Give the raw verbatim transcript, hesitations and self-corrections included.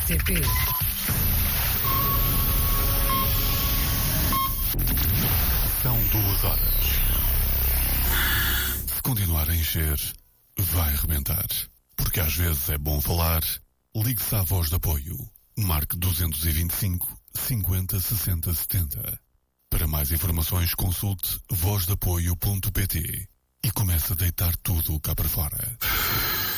T P. São duas horas. Se continuar a encher, vai rebentar. Porque às vezes é bom falar. Ligue-se à voz de apoio. Marque duzentos e vinte e cinco, cinquenta, sessenta, setenta. Para mais informações, consulte voz de apoio ponto pt e comece a deitar tudo cá para fora.